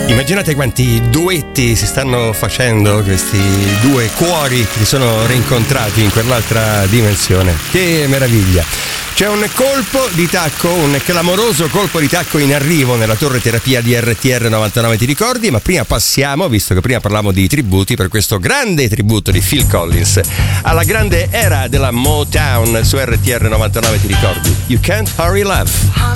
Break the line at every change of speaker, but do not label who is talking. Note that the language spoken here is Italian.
Immaginate quanti duetti si stanno facendo questi due cuori che si sono rincontrati in quell'altra dimensione. Che meraviglia! C'è un colpo di tacco, un clamoroso colpo di tacco in arrivo nella torre terapia di RTR 99, ti ricordi? Ma prima passiamo, visto che prima parlavamo di tributi, per questo grande tributo di Phil Collins alla grande era della Motown su RTR 99, ti ricordi? You Can't Hurry Love.